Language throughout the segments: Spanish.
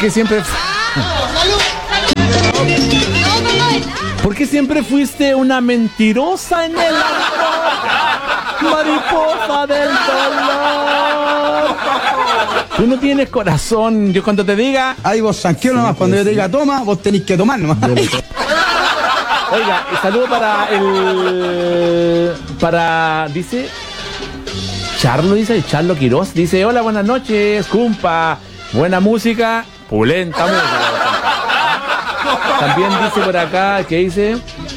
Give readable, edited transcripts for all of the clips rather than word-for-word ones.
qué siempre... ¿Por qué siempre fuiste una mentirosa en el amor? Mariposa del dolor. Tú no tienes corazón. Yo cuando te diga... Ahí vos sanqueo nomás, cuando yo te diga toma, vos tenés que tomar nomás. Oiga, saludo para dice Charlo Quiroz, dice, hola, buenas noches, cumpa, buena música, pulenta música. También dice por acá, que dice,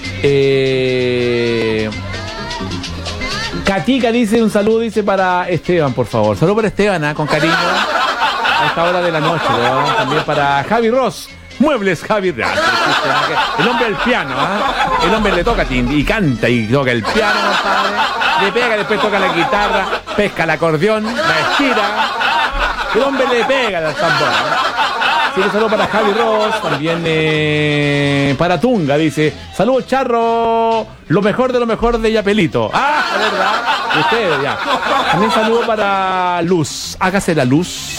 Katica dice, un saludo, dice para Esteban, por favor. Saludo para Esteban, con cariño, a esta hora de la noche, ¿no? También para Javi Ross. Muebles Javi Real. El hombre del piano, ¿eh? El hombre le toca y canta y toca el piano, compadre. Le pega, después toca la guitarra, pesca el acordeón, la estira. El hombre le pega al tambor, ¿eh? Sí, un saludo para Javi Ross, también para Tunga, dice, saludos Charro, lo mejor de Yapelito. Ah, ¿verdad? Ustedes ya. También saludo para Luz, hágase la luz.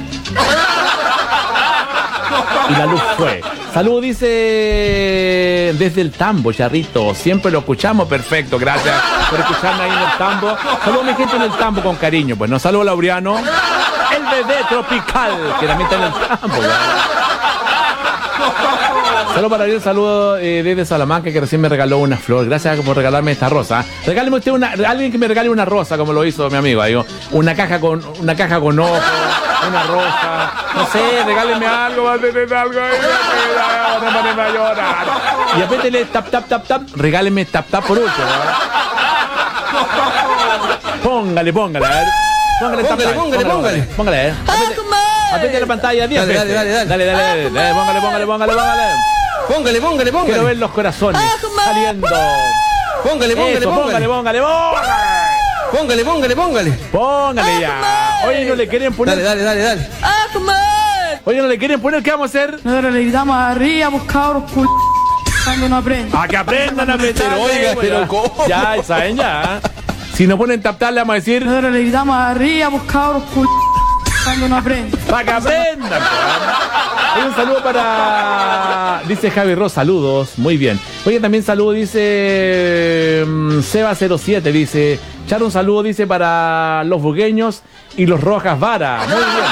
Y la luz fue. Salud, dice desde el Tambo, Charrito. Siempre lo escuchamos, perfecto. Gracias por escucharme ahí en el Tambo. Saludos a mi gente en el Tambo con cariño. Pues nos saludo Laureano, el bebé tropical, que también está en el Tambo. Saludos para Ariel, saludos desde Salamanca, que recién me regaló una flor. Gracias por regalarme esta rosa. Regáleme usted alguien que me regale una rosa, como lo hizo mi amigo. Digo, una caja con ojos. Una rosa, no sé, regáleme algo, va a tener algo ahí, no me a llorar. Y apétele tap, regáleme tap por último, ¿verdad? Póngale, a ver. Póngale. Apétele la pantalla 10 veces. Dale, póngale. Quiero ver los corazones saliendo. Póngale. Póngale ya. Oye, no le quieren poner. Dale. Oye, no le quieren poner, ¿qué vamos a hacer? Nosotros le gritamos arriba, pues cabros, cuando no aprenden. A que aprendan a apretar. Pero oiga, pero ¿cómo? Ya, saben ya. Si no ponen tap, le vamos a decir. Nosotros le gritamos arriba, pues cabros, cuando no aprenden. Para que aprendan. Hay un saludo para... Dice Javi Ross, saludos. Muy bien. Oye, también saludo, dice... Seba07, dice... Char, un saludo, dice, para los bugueños y los Rojas Vara. Muy bien.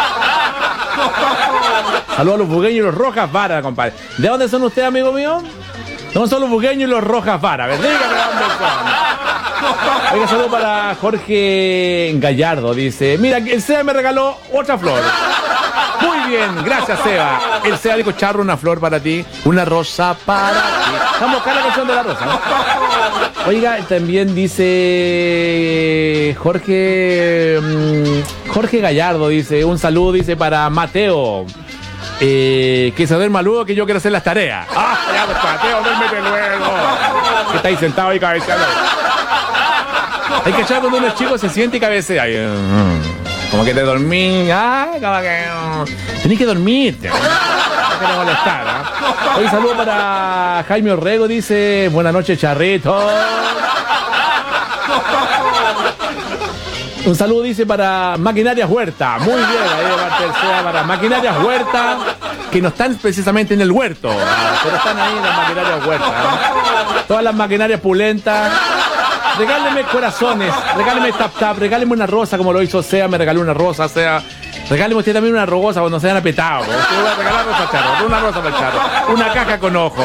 Saludos a los bugueños y los Rojas Vara, compadre. ¿De dónde son ustedes, amigo mío? No son los bugueños y los Rojas Vara. A ver, dígame dónde son. Oiga, saludo para Jorge Gallardo, dice... Mira, el Seba me regaló otra flor. Muy bien, gracias, Seba. El Seba dijo, Charro, una flor para ti, una rosa para ti. Vamos a buscar la canción de la rosa, ¿no? Oiga, también dice Jorge Gallardo, dice, un saludo, dice, para Mateo. Que se duerma luego, que yo quiero hacer las tareas. Ah, ya, pues, Mateo, duérmete luego. Que está ahí sentado ahí cabeceando. Hay que echar cuando uno es chico, se siente y cabecea. Como que te dormí. Como que tenés que dormirte. No te molestar, ¿eh? Hoy saludo para Jaime Orrego, dice, buenas noches, Charrito. Un saludo, dice, para Maquinarias Huerta. Muy bien, ahí de parte del SEA para Maquinarias Huerta, que no están precisamente en el huerto, pero están ahí en las Maquinarias Huerta, ¿eh? Todas las maquinarias pulentas. Regáleme corazones, regáleme tap, regáleme una rosa como lo hizo Sea, me regaló una rosa, Sea. Regáleme usted también una rosa cuando sean apretados. Usted va a regalar rosa, Charro, una rosa para el Charro, una caja con ojo.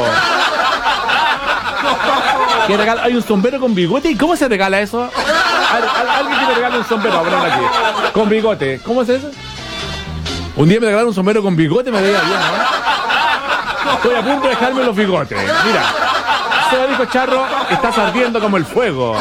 ¿Qué regala? Hay un sombrero con bigote, ¿y cómo se regala eso? Alguien que me regala un sombrero, a ponerlo aquí, con bigote, ¿cómo es eso? Un día me regalaron un sombrero con bigote, me veía bien, ¿no? Estoy a punto de dejarme los bigotes, mira. Se dijo, Charro, estás ardiendo como el fuego.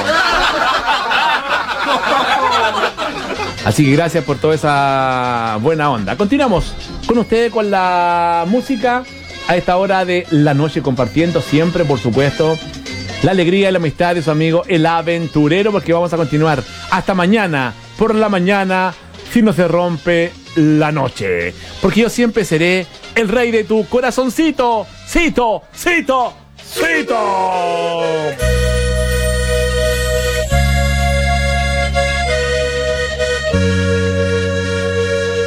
Así que gracias por toda esa buena onda. Continuamos con ustedes con la música a esta hora de la noche, compartiendo siempre, por supuesto, la alegría y la amistad de su amigo El Aventurero, porque vamos a continuar hasta mañana, por la mañana, si no se rompe la noche. Porque yo siempre seré el rey de tu corazoncito. ¡Cito!